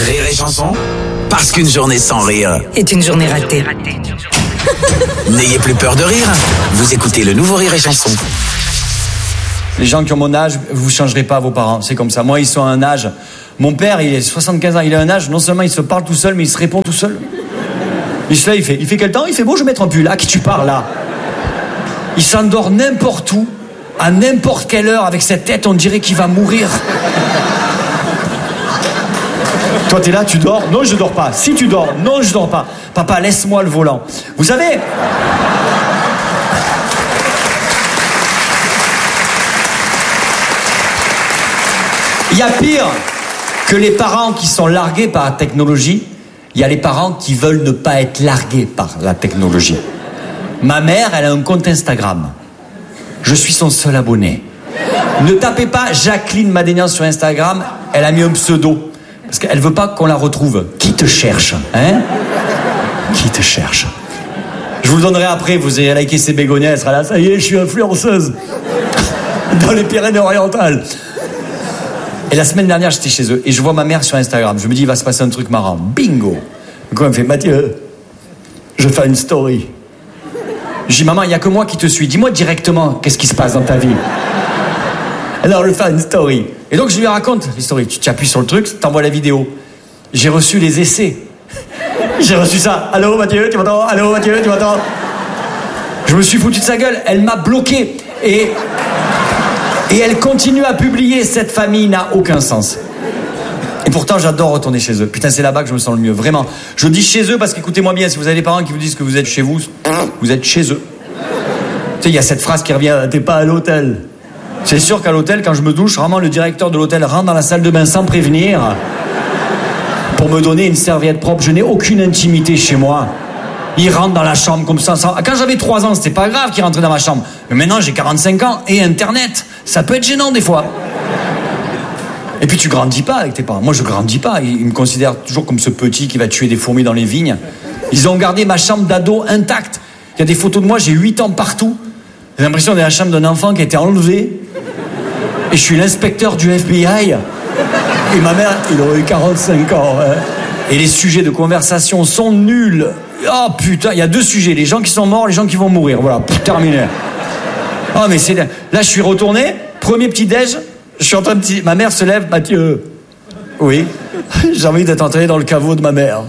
Rire et Chanson, parce qu'une journée sans rire est une journée ratée. N'ayez plus peur de rire, vous écoutez le nouveau Rire et Chanson. Les gens qui ont mon âge, vous ne changerez pas vos parents, c'est comme ça. Moi, ils sont à un âge... Mon père, il est 75 ans, il a un âge, non seulement il se parle tout seul, mais il se répond tout seul. Il se lève, il fait quel temps? Il fait beau, je vais mettre un pull. À qui tu parles, là? Il s'endort n'importe où, à n'importe quelle heure, avec cette tête, on dirait qu'il va mourir. Toi, t'es là, tu dors? Non, je dors pas. Si tu dors? Non, je dors pas. Papa, laisse-moi le volant. Vous savez... Il y a pire que les parents qui sont largués par la technologie. Il y a les parents qui veulent ne pas être largués par la technologie. Ma mère, elle a un compte Instagram. Je suis son seul abonné. Ne tapez pas Jacqueline Madénian sur Instagram. Elle a mis un pseudo. Parce qu'elle veut pas qu'on la retrouve. Qui te cherche, hein? Qui te cherche? Je vous le donnerai après. Vous allez liker ses bégonias. Elle sera là. Ça y est, je suis influenceuse. Dans les Pyrénées-Orientales. Et la semaine dernière, j'étais chez eux et je vois ma mère sur Instagram. Je me dis, il va se passer un truc marrant. Bingo! Donc, elle me fait, Mathieu, je fais une story. Je dis, maman, il n'y a que moi qui te suis. Dis-moi directement qu'est-ce qui se passe dans ta vie. Alors, je fais une story. Et donc, je lui raconte l'histoire. Tu appuies sur le truc, t'envoies la vidéo. J'ai reçu les essais. J'ai reçu ça. Allô, Mathieu, tu m'entends? Allô, Mathieu, tu m'entends? Je me suis foutu de sa gueule. Elle m'a bloqué. Et elle continue à publier. Cette famille n'a aucun sens. Et pourtant, j'adore retourner chez eux. Putain, c'est là-bas que je me sens le mieux. Vraiment. Je dis chez eux parce qu'écoutez-moi bien, si vous avez des parents qui vous disent que vous êtes chez vous, vous êtes chez eux. Tu sais, il y a cette phrase qui revient, t'es pas à l'hôtel. C'est sûr qu'à l'hôtel, quand je me douche, vraiment, le directeur de l'hôtel rentre dans la salle de bain sans prévenir pour me donner une serviette propre. Je n'ai aucune intimité chez moi. Il rentre dans la chambre comme ça. Quand j'avais 3 ans, c'était pas grave qu'il rentrait dans ma chambre. Mais maintenant, j'ai 45 ans et Internet. Ça peut être gênant des fois. Et puis tu grandis pas avec tes parents. Moi, je grandis pas. Ils me considèrent toujours comme ce petit qui va tuer des fourmis dans les vignes. Ils ont gardé ma chambre d'ado intacte. Il y a des photos de moi, j'ai 8 ans partout. J'ai l'impression d'être la chambre d'un enfant qui a été enlevé. Et je suis l'inspecteur du FBI. Et ma mère, il aurait eu 45 ans. Hein. Et les sujets de conversation sont nuls. Oh putain, il y a 2 sujets. Les gens qui sont morts, les gens qui vont mourir. Voilà, terminé. Oh mais c'est... Là, je suis retourné. Premier petit-déj. Je suis en train de... Ma mère se lève. Mathieu. Oui. J'ai envie d'être enterré dans le caveau de ma mère.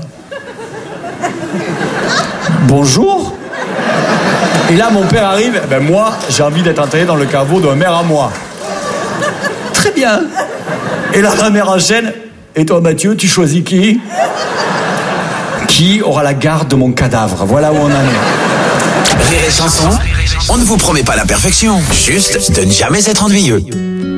Bonjour. Et là, mon père arrive. Ben moi, j'ai envie d'être enterré dans le caveau de ma mère à moi. Très bien. Et là, ma mère enchaîne. Et toi, Mathieu, tu choisis qui? Qui aura la garde de mon cadavre? Voilà où on en est. Rire et Chanson, on ne vous promet pas la perfection, juste de ne jamais être ennuyeux.